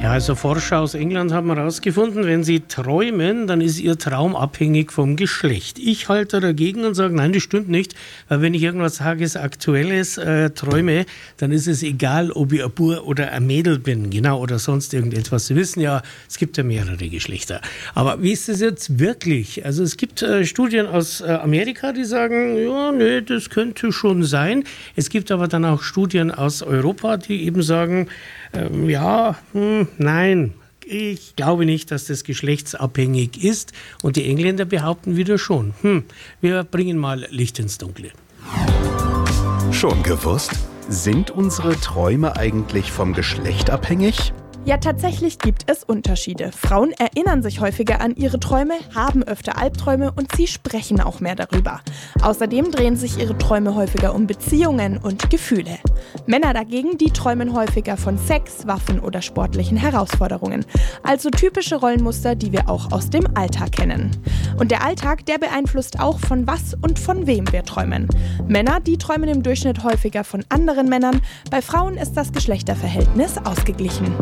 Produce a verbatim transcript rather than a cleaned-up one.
Ja, also Forscher aus England haben herausgefunden, wenn sie träumen, dann ist ihr Traum abhängig vom Geschlecht. Ich halte dagegen und sage, nein, das stimmt nicht, weil wenn ich irgendwas Tagesaktuelles äh, träume, dann ist es egal, ob ich ein Bub oder ein Mädel bin, genau, oder sonst irgendetwas. Sie wissen ja, es gibt ja mehrere Geschlechter. Aber wie ist das jetzt wirklich? Also es gibt äh, Studien aus äh, Amerika, die sagen, ja, nee, das könnte schon sein. Es gibt aber dann auch Studien aus Europa, die eben sagen, ähm, ja, hm, nein, ich glaube nicht, dass das geschlechtsabhängig ist. Und die Engländer behaupten wieder schon. Hm, wir bringen mal Licht ins Dunkle. Schon gewusst? Sind unsere Träume eigentlich vom Geschlecht abhängig? Ja, tatsächlich gibt es Unterschiede. Frauen erinnern sich häufiger an ihre Träume, haben öfter Albträume und sie sprechen auch mehr darüber. Außerdem drehen sich ihre Träume häufiger um Beziehungen und Gefühle. Männer dagegen, die träumen häufiger von Sex, Waffen oder sportlichen Herausforderungen. Also typische Rollenmuster, die wir auch aus dem Alltag kennen. Und der Alltag, der beeinflusst auch, von was und von wem wir träumen. Männer, die träumen im Durchschnitt häufiger von anderen Männern. Bei Frauen ist das Geschlechterverhältnis ausgeglichen.